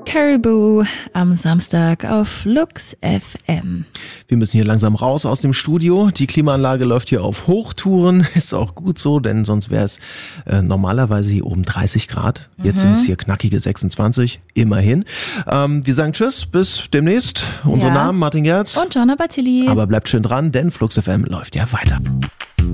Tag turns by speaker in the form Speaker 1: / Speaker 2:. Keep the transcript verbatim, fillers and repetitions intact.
Speaker 1: Caribou am Samstag auf Lux F M.
Speaker 2: Wir müssen hier langsam raus aus dem Studio. Die Klimaanlage läuft hier auf Hochtouren. Ist auch gut so, denn sonst wäre es äh, normalerweise hier oben dreißig Grad. Jetzt mhm. sind es hier knackige sechsundzwanzig, immerhin. Ähm, wir sagen Tschüss, bis demnächst. Unsere ja. Namen Martin Gerz
Speaker 1: und Joanna Batili.
Speaker 2: Aber bleibt schön dran, denn Flux F M läuft ja weiter.